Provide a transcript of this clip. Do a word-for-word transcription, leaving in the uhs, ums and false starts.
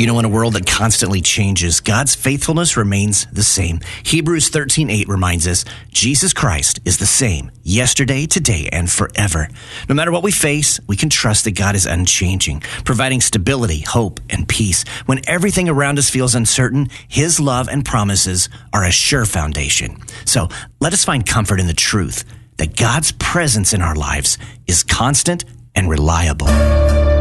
You know, in a world that constantly changes, God's faithfulness remains the same. Hebrews thirteen eight reminds us, Jesus Christ is the same yesterday, today, and forever. No matter what we face, we can trust that God is unchanging, providing stability, hope, and peace. When everything around us feels uncertain, His love and promises are a sure foundation. So let us find comfort in the truth that God's presence in our lives is constant and reliable.